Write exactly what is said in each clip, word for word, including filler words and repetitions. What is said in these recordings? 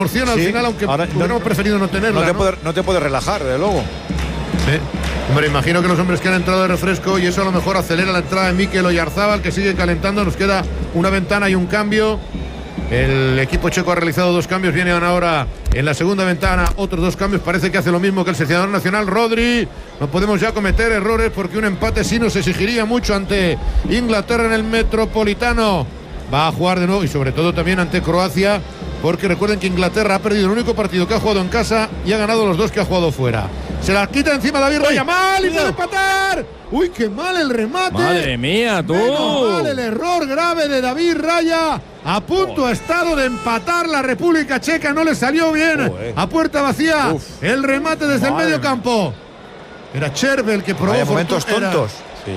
Al sí, final, aunque ahora, hubiéramos no, preferido no tenerla. No te, ¿no? Puede, no te puedes relajar, de luego. Sí. Hombre, imagino que los hombres que han entrado de refresco y eso a lo mejor acelera la entrada de Mikel Oyarzábal, que sigue calentando. Nos queda una ventana y un cambio. El equipo checo ha realizado dos cambios. Vienen ahora en la segunda ventana otros dos cambios. Parece que hace lo mismo que el seleccionador nacional, Rodri. No podemos ya cometer errores porque un empate sí nos exigiría mucho ante Inglaterra en el Metropolitano. Va a jugar de nuevo y sobre todo también ante Croacia, porque recuerden que Inglaterra ha perdido el único partido que ha jugado en casa y ha ganado los dos que ha jugado fuera. Se la quita encima David Raya, mal, y puede empatar. Uy, qué mal el remate. Madre mía, tú. Menos mal el error grave de David Raya. A punto ha estado de empatar la República Checa, no le salió bien. Oh, eh. A puerta vacía. Uf. El remate desde Madre el medio campo. Era Cherve el que probó. Vaya momentos tontos.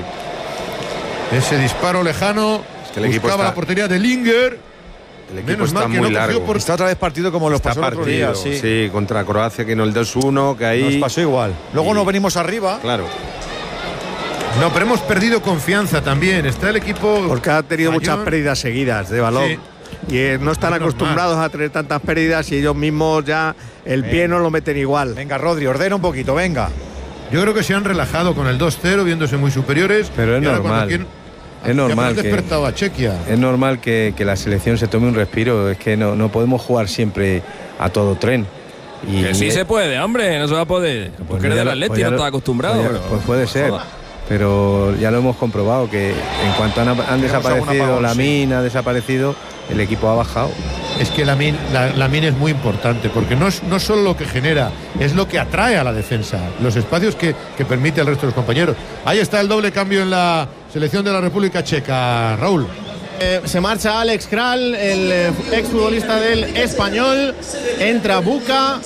Sí. Ese disparo lejano. Es que el equipo buscaba está... la portería de Linger. El equipo Menos está muy no largo. Por... Está otra vez partido como los pasó el otro día. Sí. sí, contra Croacia, que no el dos uno, que ahí... Nos pasó igual. Luego y... nos venimos arriba. Claro. No, pero hemos perdido confianza también. Está el equipo... Porque ha tenido mayor. muchas pérdidas seguidas de balón. Sí. Y eh, no están no acostumbrados normal. a tener tantas pérdidas y ellos mismos ya el venga. pie no lo meten igual. Venga, Rodri, ordena un poquito, venga. Yo creo que se han relajado con el dos cero, viéndose muy superiores. Pero es normal. Quieren... Es normal, que, a Chequia. es normal que, que la selección se tome un respiro. Es que no, no podemos jugar siempre a todo tren. Y que sí se puede, hombre, no se va a poder. Porque eres del Atleti, no estás acostumbrado. Pues, pero, pues puede ser, joda. Pero ya lo hemos comprobado, que en cuanto han, han desaparecido, Lamine ha desaparecido, el equipo ha bajado. Es que Lamine la, Lamine es muy importante, porque no es no solo lo que genera, es lo que atrae a la defensa, los espacios que, que permite al resto de los compañeros. Ahí está el doble cambio en la selección de la República Checa, Raúl. Eh, se marcha Alex Kral, el eh, exfutbolista del Español. Entra Buca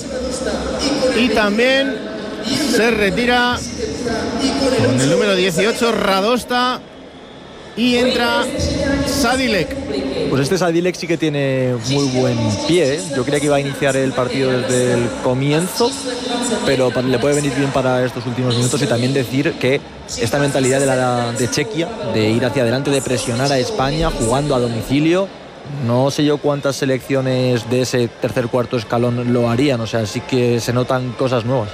y también se retira con el número dieciocho Radosta y entra Sadilek. Pues este Sadilek sí que tiene muy buen pie, ¿eh? Yo creía que iba a iniciar el partido desde el comienzo, pero le puede venir bien para estos últimos minutos. Y también decir que esta mentalidad de, la, de Chequia, de ir hacia adelante, de presionar a España jugando a domicilio, no sé yo cuántas selecciones de ese tercer cuarto escalón lo harían. O sea, sí que se notan cosas nuevas.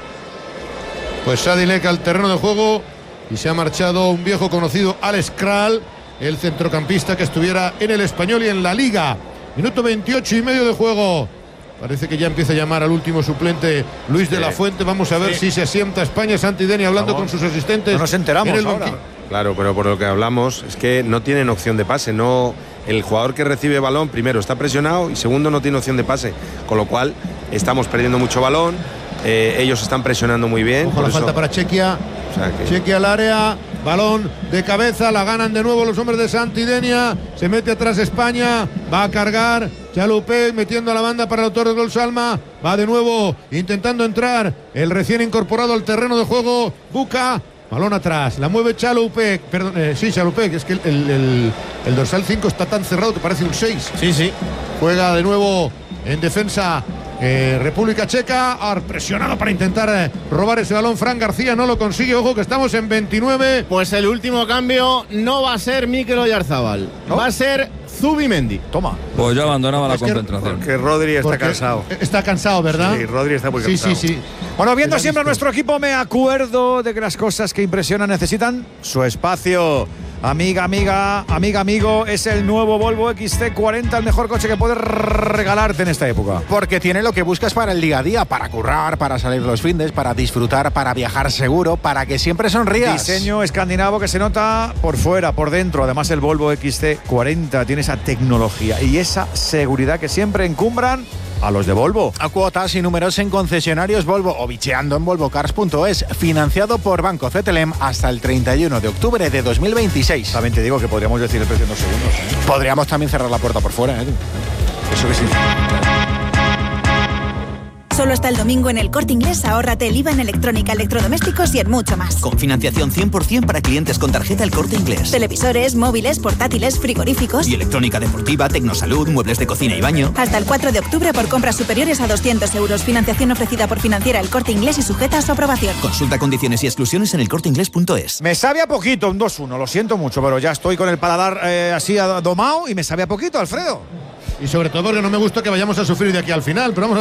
Pues Sadilek al terreno de juego y se ha marchado un viejo conocido, Alex Kral, el centrocampista que estuviera en el Español y en la Liga. Minuto veintiocho y medio de juego. Parece que ya empieza a llamar al último suplente Luis sí. de la Fuente. Vamos a ver sí. si se asienta España. Santideni hablando Vamos. con sus asistentes. No nos enteramos en ahora. Claro, pero por lo que hablamos es que no tienen opción de pase. No, el jugador que recibe balón, primero está presionado y segundo no tiene opción de pase. Con lo cual estamos perdiendo mucho balón. Eh, ellos están presionando muy bien. Ojo, la eso... falta para Chequia. O sea que... Chequia al área. Balón de cabeza, la ganan de nuevo los hombres de Santidenia. Se mete atrás España, va a cargar Chalupé metiendo a la banda para el autor del gol Salma. Va de nuevo intentando entrar el recién incorporado al terreno de juego Buca. Balón atrás, la mueve Chalupé. Perdón, eh, sí, Chalupé, que es que el, el, el, el dorsal cinco está tan cerrado que parece un seis. Sí, sí. Juega de nuevo en defensa Eh, República Checa, ha presionado para intentar eh, robar ese balón. Fran García no lo consigue. Ojo que estamos en veintinueve. Pues el último cambio no va a ser Mikel Oyarzábal, ¿no? Va a ser Zubimendi. Toma. Pues ya abandonaba la concentración. Porque Rodri está cansado. Está cansado, ¿verdad? Sí, Rodri está muy cansado. Sí, sí, sí. Bueno, viendo siempre a nuestro equipo, me acuerdo de que las cosas que impresionan necesitan su espacio. Amiga, amiga, amiga, amigo, es el nuevo Volvo X C cuarenta, el mejor coche que puedes regalarte en esta época. Porque tiene lo que buscas para el día a día, para currar, para salir los findes, para disfrutar, para viajar seguro, para que siempre sonrías. Diseño escandinavo que se nota por fuera, por dentro. Además, el Volvo X C cuarenta tiene esa tecnología y esa seguridad que siempre encumbran a los de Volvo. A cuotas y números en concesionarios Volvo o bicheando en volvocars punto es. Financiado por Banco C T L M hasta el treinta y uno de octubre de dos mil veintiséis. También te digo que podríamos decir el precio en dos segundos, ¿eh? Podríamos también cerrar la puerta por fuera, ¿eh? Eso que sí. Solo hasta el domingo en El Corte Inglés ahórrate el I V A en electrónica, electrodomésticos y en mucho más. Con financiación cien por ciento para clientes con tarjeta El Corte Inglés. Televisores, móviles, portátiles, frigoríficos. Y electrónica deportiva, tecnosalud, muebles de cocina y baño. Hasta el cuatro de octubre por compras superiores a doscientos euros. Financiación ofrecida por Financiera El Corte Inglés y sujeta a su aprobación. Consulta condiciones y exclusiones en el corte inglés punto es. Me sabe a poquito un dos uno, lo siento mucho, pero ya estoy con el paladar eh, así domado y me sabe a poquito, Alfredo. Y sobre todo porque no me gusta que vayamos a sufrir de aquí al final, pero vamos a